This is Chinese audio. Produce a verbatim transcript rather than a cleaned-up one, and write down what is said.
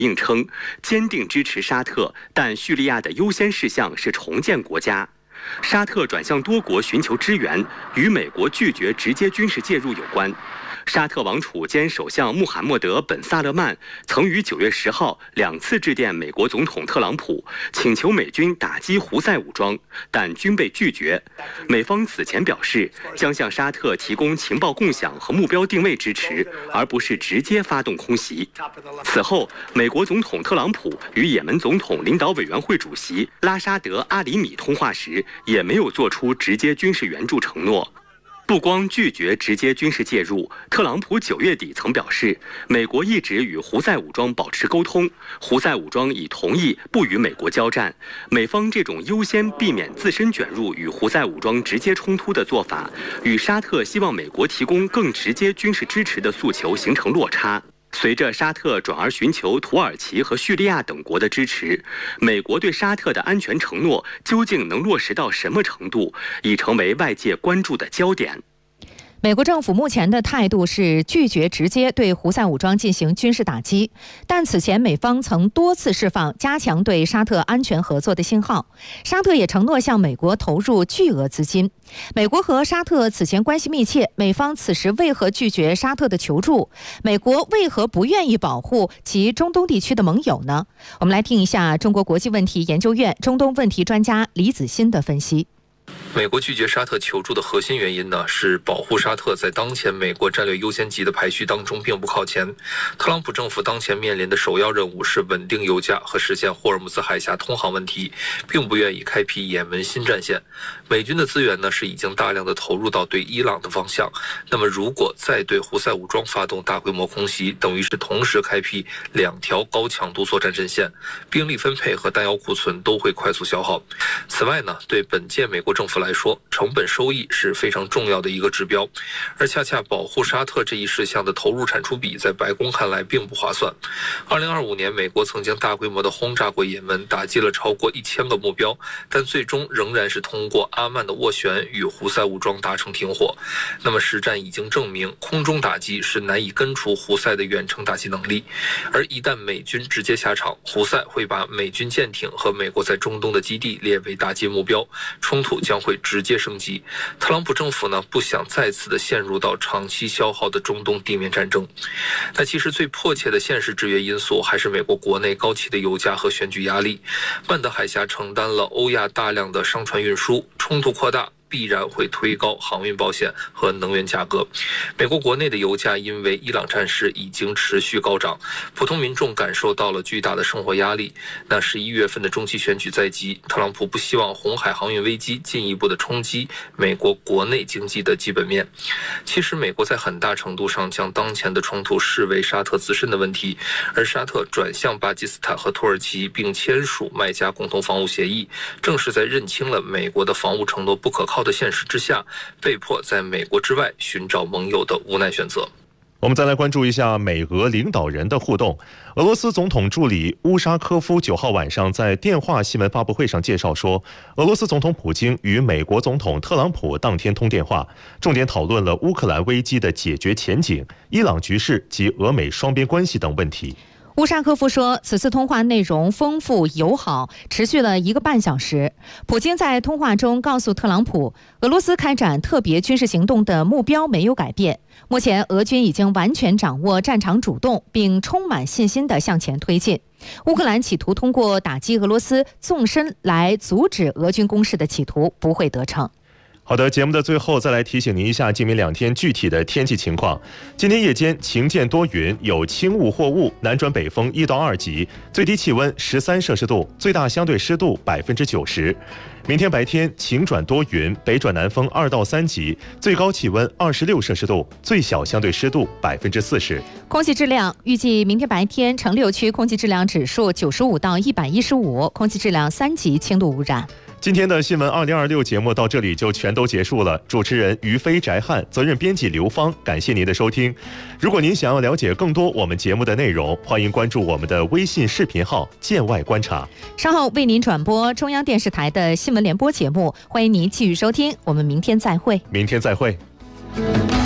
应称坚定支持沙特，但叙利亚的优先事项是重建国家。沙特转向多国寻求支援，与美国拒绝直接军事介入有关。沙特王储兼首相穆罕默德·本·萨勒曼曾于九月十号两次致电美国总统特朗普，请求美军打击胡塞武装，但均被拒绝。美方此前表示，将向沙特提供情报共享和目标定位支持，而不是直接发动空袭。此后，美国总统特朗普与也门总统领导委员会主席拉沙德·阿里米通话时，也没有做出直接军事援助承诺。不光拒绝直接军事介入，特朗普九月底曾表示，美国一直与胡塞武装保持沟通，胡塞武装已同意不与美国交战。美方这种优先避免自身卷入与胡塞武装直接冲突的做法，与沙特希望美国提供更直接军事支持的诉求形成落差。随着沙特转而寻求土耳其和叙利亚等国的支持，美国对沙特的安全承诺究竟能落实到什么程度，已成为外界关注的焦点。 美国政府目前的态度是拒绝直接对胡塞武装进行军事打击，但此前美方曾多次释放加强对沙特安全合作的信号，沙特也承诺向美国投入巨额资金。美国和沙特此前关系密切，美方此时为何拒绝沙特的求助？美国为何不愿意保护其中东地区的盟友呢？我们来听一下中国国际问题研究院中东问题专家李子欣的分析。 美国拒绝沙特求助的核心原因呢，是保护沙特在当前美国战略优先级的排序当中并不靠前。特朗普政府当前面临的首要任务是稳定油价和实现霍尔木兹海峡通航问题，并不愿意开辟也门新战线。美军的资源呢是已经大量的投入到对伊朗的方向，那么如果再对胡塞武装发动大规模空袭，等于是同时开辟两条高强度作战阵线，兵力分配和弹药库存都会快速消耗。此外呢，对本届美国政府来说，成本收益是非常重要的一个指标，而恰恰保护沙特这一事项的投入产出比在白宫看来并不划算。二零二五年，美国曾经大规模的轰炸过也门，打击了超过一千个目标，但最终仍然是通过阿曼的斡旋与胡塞武装达成停火。那么实战已经证明，空中打击是难以根除胡塞的远程打击能力，而一旦美军直接下场，胡塞会把美军舰艇和美国在中东的基地列为打击目标，冲突将会直接升级。特朗普政府呢，不想再次的陷入到长期消耗的中东地面战争。但其实最迫切的现实制约因素还是美国国内高企的油价和选举压力。曼德海峡承担了欧亚大量的商船运输，冲突扩大必然会推高航运保险和能源价格。美国国内的油价因为伊朗战事已经持续高涨，普通民众感受到了巨大的生活压力。那十一月份的中期选举在即，特朗普不希望红海航运危机进一步的冲击美国国内经济的基本面。其实美国在很大程度上将当前的冲突视为沙特自身的问题，而沙特转向巴基斯坦和土耳其并签署麦加共同防务协议，正是在认清了美国的防务承诺不可靠的现实之下，被迫在美国之外寻找盟友的无奈选择。 我们再来关注一下美俄领导人的互动。俄罗斯总统助理乌沙科夫九号晚上在电话新闻发布会上介绍说，俄罗斯总统普京与美国总统特朗普当天通电话，重点讨论了乌克兰危机的解决前景、伊朗局势及俄美双边关系等问题。 乌沙科夫说，此次通话内容丰富友好，持续了一个半小时。普京在通话中告诉特朗普，俄罗斯开展特别军事行动的目标没有改变，目前俄军已经完全掌握战场主动，并充满信心地向前推进。乌克兰企图通过打击俄罗斯纵深来阻止俄军攻势的企图不会得逞。 好的，节目的最后再来提醒您一下今明两天具体的天气情况。今天夜间晴间多云，有轻雾或雾，南转北风一到二级，最低气温十三摄氏度，最大相对湿度百分之九十。明天白天晴转多云，北转南风二到三级，最高气温二十六摄氏度，最小相对湿度百分之四十。 空气质量预计明天白天城六区空气质量指数九十五到一百一十五，空气质量三级轻度污染。 今天的新闻二零二六节目到这里就全都结束了。主持人于飞、翟汉，责任编辑刘芳，感谢您的收听。如果您想要了解更多我们节目的内容，欢迎关注我们的微信视频号“见外观察”。 稍后为您转播中央电视台的新闻联播节目，欢迎您继续收听。我们明天再会。 明天再会。